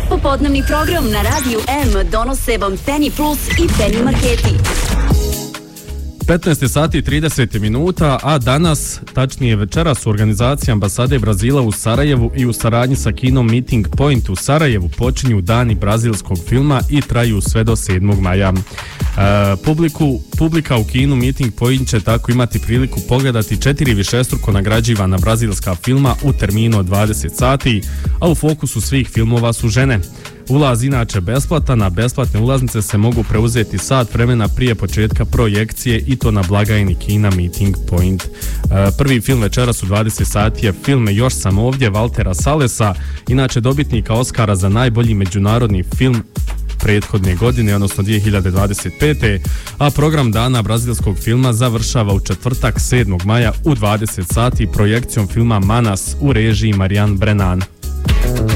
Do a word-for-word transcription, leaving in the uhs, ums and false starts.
Popodnevni program na Radiju M donose vam Penny Plus i Penny Marketi. petnaest sati i trideset minuta, a danas, tačnije večeras, u organizaciji ambasade Brazila u Sarajevu i u saradnji sa kinom Meeting Point u Sarajevu počinju dani brazilskog filma i traju sve do sedmog maja. E, publiku, publika u kinu Meeting Point će tako imati priliku pogledati četiri višestruko nagrađivana brazilska filma u terminu od dvadeset sati, a u fokusu svih filmova su žene. Ulaz inače besplatan, a besplatne ulaznice se mogu preuzeti sat vremena prije početka projekcije i to na blagajni kina Meeting Point. E, prvi film večeras u dvadeset sati je film Još sam ovdje Valtera Salesa, inače dobitnika Oscara za najbolji međunarodni film prethodne godine, odnosno dvije hiljade dvadeset pete. a program dana brazilskog filma završava u četvrtak sedmog maja u dvadeset sati projekcijom filma Manas u režiji Marijan Brenan.